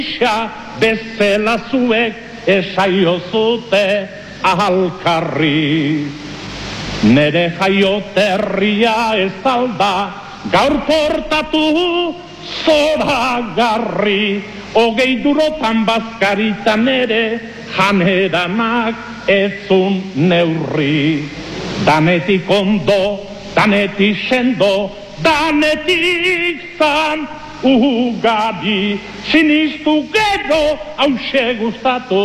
bezala zuek esaiozute ahalkarri. Nere jaioterria ez alda gaur portatu zoragarri. 20 durotan bazkaritan ere janeranak ezun neurri. Danetik ondo, danetik sendo, danetik zan ugari. Sinistu gero hause gustatu